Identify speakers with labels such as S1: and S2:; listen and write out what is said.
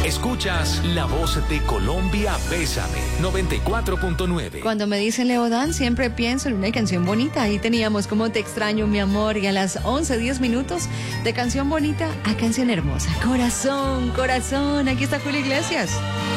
S1: Escuchas La Voz de Colombia, Bésame, 94.9.
S2: Cuando me dicen Leodán, siempre pienso en una canción bonita. Ahí teníamos Como te extraño, mi amor. Y a las 11:10 de canción bonita a canción hermosa. Corazón, corazón. Aquí está Julio Iglesias.